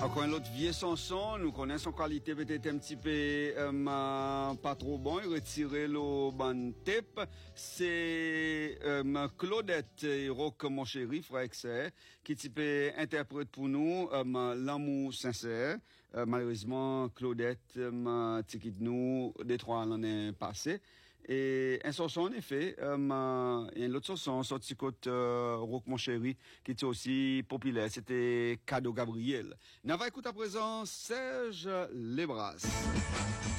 Encore un autre vieux chanson, nous connaissons qualité peut-être un petit peu pas trop bon, retirer le ban tape, c'est Claudette et Rock mon chéri frère excès qui type interprète pour nous l'amour sincère. Malheureusement Claudette quitte nous des 3 l'année passée. Et un chanson en effet, et une autre chanson sorti côté Rock mon chéri qui était aussi populaire, c'était Cadeau Gabriel. On va écouter à présent Serge Lebras.